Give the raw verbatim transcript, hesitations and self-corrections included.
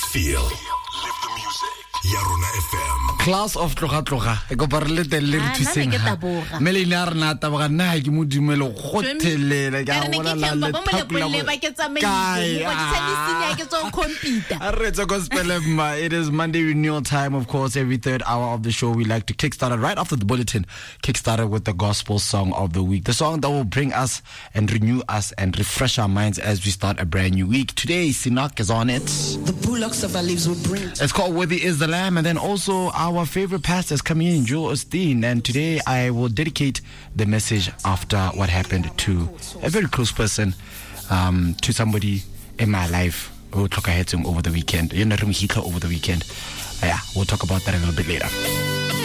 feel. Live the music. Yarona F M. Class of tloga tloga e go parle te le re thuseng ha mele ina rena ta ba na ke modumelo gothelela ka bona la le thapula ba ke tsamai go tshedisinya ke tso computer are tso gospel ma. It is Monday renewal time, of course. Every third hour of the show we like to kickstart it right after the bulletin. Kickstart it with the gospel song of the week, the song that will bring us and renew us and refresh our minds as we start a brand new week. Today Sinak is on it. The bullocks of our lives will bring. It's called Worthy is the Lamb, and then also our favorite pastor is coming in, Joel Osteen, and today I will dedicate the message after what happened to a very close person, um, to somebody in my life who took a heading over the weekend. You know, over the weekend. Yeah, we'll talk about that a little bit later.